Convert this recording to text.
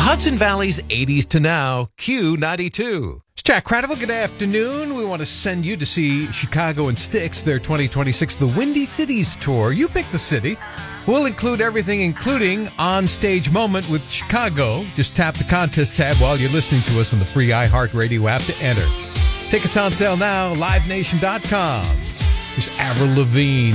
Hudson Valley's 80s to now, Q92. It's Jack Cradival. Good afternoon. We want to send you to see Chicago and Styx, their 2026 The Windy Cities Tour. You pick the city. We'll include everything, including on-stage moment with Chicago. Just tap the contest tab while you're listening to us on the free iHeartRadio app to enter. Tickets on sale now, livenation.com. Here's Avril Lavigne.